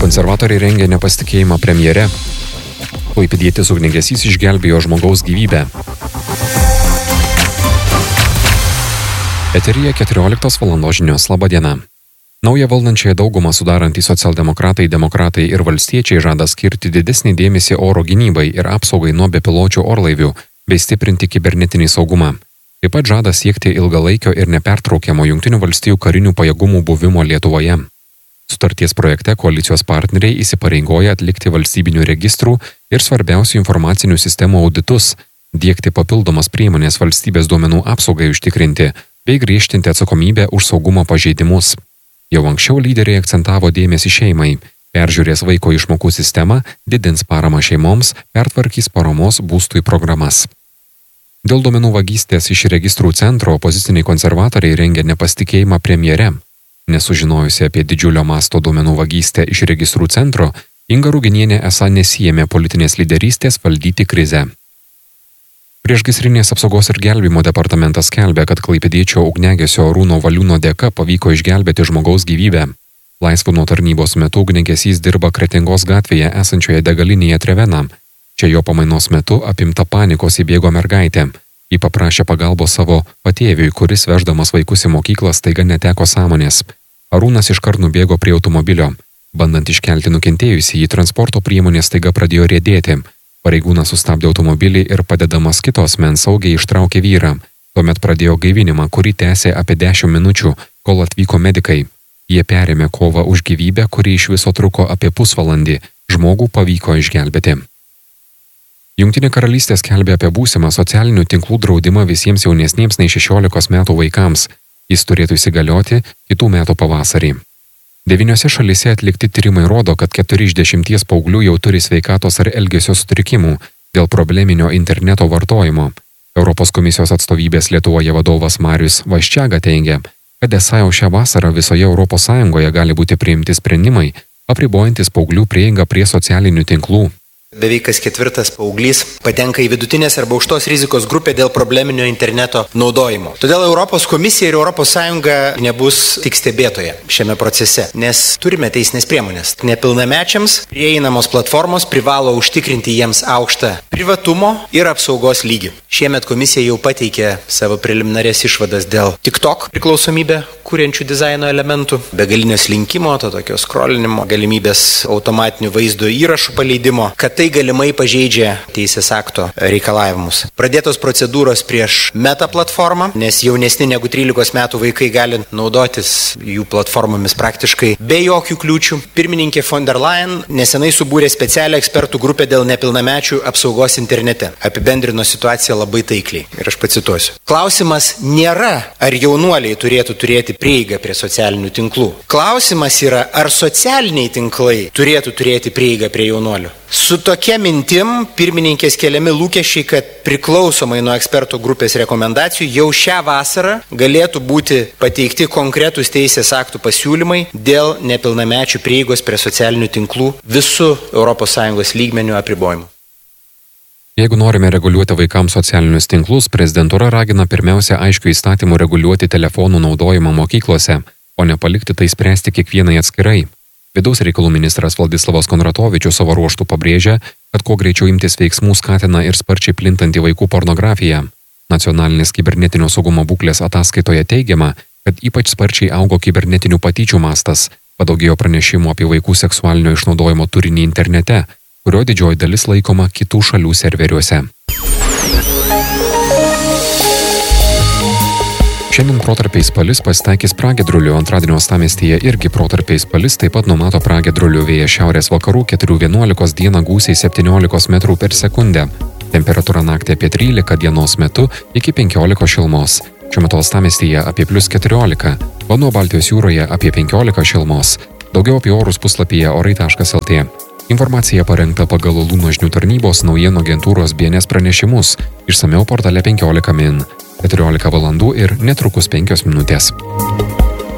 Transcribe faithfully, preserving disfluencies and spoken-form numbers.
Konservatoriai rengia nepasitikėjimą premjere. Klaipėdietis ugniagesys išgelbėjo žmogaus gyvybę. Eteryje keturioliktos valandos žinios. Labą dieną. Naują valdančiąją daugumą sudarantys socialdemokratai, demokratai ir valstiečiai žada skirti didesnį dėmesį oro gynybai ir apsaugai nuo bepiločių orlaivių bei stiprinti kibernetinį saugumą. Taip pat žada siekti ilgalaikio ir nepertraukiamo Jungtinių valstijų karinių pajėgumų buvimo Lietuvoje. Sutarties projekte koalicijos partneriai įsipareigoja atlikti valstybinių registrų ir svarbiausių informacinių sistemų auditus, diegti papildomas priemonės valstybės duomenų apsaugai užtikrinti bei griežtinti atsakomybę už saugumo pažeidimus. Jau anksčiau lyderiai akcentavo dėmesį šeimai, peržiūrės vaiko išmokų sistemą, didins paramą šeimoms, pertvarkys paramos būstui programas. Dėl duomenų vagystės iš registrų centro opoziciniai konservatoriai rengia nepasitikėjimą premjere. Nesužinojusi apie didžiulio masto duomenų vagystę iš registrų centro, Inga Ruginienė esą nesijėmė politinės lyderystės valdyti krizę. Priešgaisrinės apsaugos ir gelbėjimo departamentas skelbia, kad klaipėdiečio ugniagesio Arūno Valiūno dėka pavyko išgelbėti žmogaus gyvybę. Laisvu nuo tarnybos metu ugniagesys dirba Kretingos gatvėje esančioje degalinėje Trevena. Čia jo pamainos metu apimta panikos įbėgo mergaitė. Ji paprašė pagalbos savo patėviui, kuris veždamas vaikus į mokyklą staiga neteko sąmonės. Arūnas iškart nubėgo prie automobilio. Bandant iškelti nukentėjusį, jį transporto priemonė staiga pradėjo riedėti. Pareigūnas sustabdė automobilį ir padedamas kito asmens saugiai ištraukė vyrą. Tuomet pradėjo gaivinimą, kurį tęsė apie dešimt minučių, kol atvyko medikai. Jie perėmė kovą už gyvybę, kuri iš viso truko apie pusvalandį. Žmogų pavyko išgelbėti. Jungtinė karalystė skelbia apie būsimą socialinių tinklų draudimą visiems jaunesniems nei šešiolikos metų vaikams. Jis turėtų įsigalioti kitų metų pavasarį. Devyniose šalyse atlikti tyrimai rodo, kad keturi iš dešimties paauglių jau turi sveikatos ar elgesio sutrikimų dėl probleminio interneto vartojimo. Europos komisijos atstovybės Lietuvoje vadovas Marius Vaščiaga teigia, kad esą jau šią vasarą visoje Europos Sąjungoje gali būti priimti sprendimai, apribojantis paauglių prieigą prie socialinių tinklų. Beveik kas ketvirtas paauglys patenka į vidutinės arba aukštos rizikos grupę dėl probleminio interneto naudojimo. Todėl Europos komisija ir Europos Sąjunga nebus tik stebėtoja šiame procese, nes turime teisinės priemonės. Nepilnamečiams prieinamos platformos privalo užtikrinti jiems aukštą privatumo ir apsaugos lygį. Šiemet komisija jau pateikė savo preliminarės išvadas dėl TikTok priklausomybę kuriančių dizaino elementų, begalinio slinkimo, to tokio skrolinimo, galimybės automatinių vaizdo įrašų paleidimo, kad tai galimai pažeidžia teisės akto reikalavimus. Pradėtos procedūros prieš Meta platformą, nes jaunesni negu trylikos metų vaikai gali naudotis jų platformomis praktiškai be jokių kliūčių. Pirmininkė von der Leyen nesenai subūrė specialią ekspertų grupę dėl nepilnamečių apsaugos internete. Apibendrino situaciją labai taikliai. Ir aš pacituosiu. Klausimas nėra, ar jaunuoliai turėtų turėti prieigą prie socialinių tinklų. Klausimas yra, ar socialiniai tinklai turėtų turėti prieigą prie jaunuolių. Su tokia mintim pirmininkės keliami lūkesčiai, kad priklausomai nuo ekspertų grupės rekomendacijų jau šią vasarą galėtų būti pateikti konkretūs teisės aktų pasiūlymai dėl nepilnamečių prieigos prie socialinių tinklų visų Europos Sąjungos lygmenių apribojimų. Jeigu norime reguliuoti vaikams socialinius tinklus, prezidentūra ragina pirmiausia aiškių įstatymų reguliuoti telefonų naudojimą mokyklose, o ne palikti tai spręsti kiekvienai atskirai. Vidaus reikalų ministras Vladislavas Konratovičius savo ruožtų pabrėžia, kad kuo greičiau imtis veiksmų skatina ir sparčiai plintanti vaikų pornografija. Nacionalinės kibernetinio saugumo būklės ataskaitoje teigiama, kad ypač sparčiai augo kibernetinių patyčių mastas, padaugėjo pranešimų apie vaikų seksualinio išnaudojimo turinį internete, kurio didžioji dalis laikoma kitų šalių serveriuose. Šiandien protarpiais palis pasitaikys pragiedrulių, antradienio uostamiestyje irgi protarpiais palis, taip pat numato pragiedrulių, vėjas šiaurės vakarų keturi vienuolikos, dieną gūsiai septyniolikos metrų per sekundę. Temperatūra naktį apie trylika, dienos metu iki penkiolikos šilumos. Šiuo metu uostamiestyje apie plius keturiolika, o nuo Baltijos jūroje apie penkiolika šilumos. Daugiau apie orus puslapyje orai taškas lt. Informacija parengta pagal Lūno žinių tarnybos naujienų agentūros B N S pranešimus, išsamiau portale penkiolika min. keturiolika valandų ir netrukus penkios minutės.